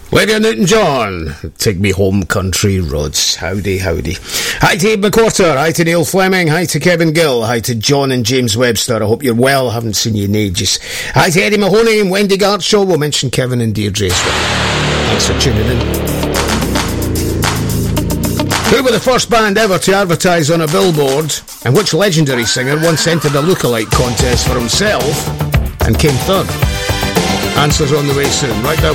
Lydia Newton-John, Take Me Home Country Roads. Howdy, howdy. Hi to Abe McQuarter, hi to Neil Fleming, hi to Kevin Gill, hi to John and James Webster. I hope you're well, I haven't seen you in ages. Hi to Eddie Mahoney and Wendy Gartshaw. We'll mention Kevin and Deirdre as well. Thanks for tuning in. Who were the first band ever to advertise on a billboard, and which legendary singer once entered a lookalike contest for himself and came third? Answers on the way soon. Right now.